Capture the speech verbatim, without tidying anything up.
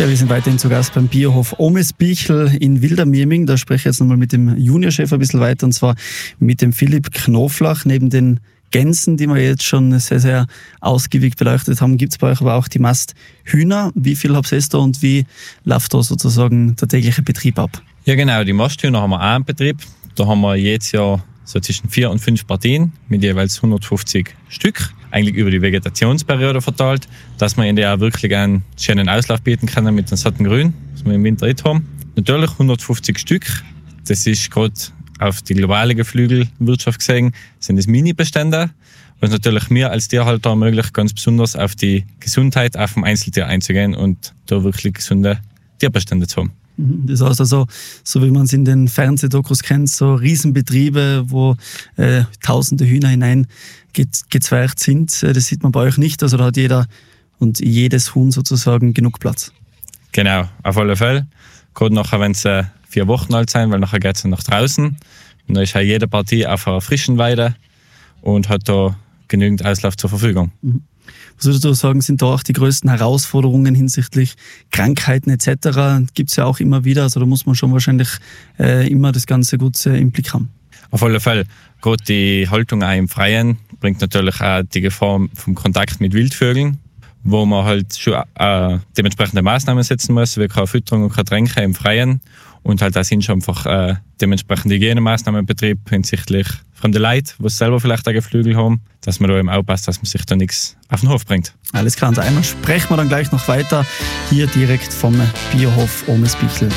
Ja, wir sind weiterhin zu Gast beim Biohof Omesbichel in Wildermieming. Da spreche ich jetzt nochmal mit dem Juniorchef ein bisschen weiter, und zwar mit dem Philipp Knoflach. Neben den Gänsen, die wir jetzt schon sehr, sehr ausgiebig beleuchtet haben, gibt es bei euch aber auch die Masthühner. Wie viel habt ihr da und wie läuft da sozusagen der tägliche Betrieb ab? Ja genau, die Masthühner haben wir auch im Betrieb. Da haben wir jedes Jahr so zwischen vier und fünf Partien mit jeweils hundertfünfzig Stück, eigentlich über die Vegetationsperiode verteilt, dass wir ihnen auch wirklich einen schönen Auslauf bieten können mit dem satten Grün, was wir im Winter nicht haben. Natürlich hundertfünfzig Stück, das ist gerade auf die globale Geflügelwirtschaft gesehen, sind es Mini-Bestände, was natürlich mir als Tierhalter ermöglicht, ganz besonders auf die Gesundheit auf dem Einzeltier einzugehen und da wirklich gesunde Tierbestände zu haben. Das heißt also, so wie man es in den Fernsehdokus kennt, so Riesenbetriebe, wo äh, tausende Hühner hinein gezwergt sind, das sieht man bei euch nicht. Also da hat jeder und jedes Huhn sozusagen genug Platz. Genau, auf alle Fälle. Gerade nachher, wenn sie vier Wochen alt sind, weil nachher geht es nach draußen. Und dann ist halt jede Partie auf einer frischen Weide und hat da genügend Auslauf zur Verfügung. Mhm. Was würdest du sagen, sind da auch die größten Herausforderungen hinsichtlich Krankheiten et cetera? Gibt es ja auch immer wieder, also da muss man schon wahrscheinlich äh, immer das Ganze gut äh, im Blick haben. Auf alle Fälle. Gerade die Haltung auch im Freien bringt natürlich auch die Gefahr vom Kontakt mit Wildvögeln, wo man halt schon äh, dementsprechende Maßnahmen setzen muss, wie keine Fütterung und keine Tränke im Freien. Und halt auch sind schon einfach äh, dementsprechende Hygienemaßnahmen im Betrieb hinsichtlich fremde Leute, die selber vielleicht auch Geflügel haben, dass man da eben aufpasst, dass man sich da nichts auf den Hof bringt. Alles klar, und einmal sprechen wir dann gleich noch weiter, hier direkt vom Biohof Omesbichel.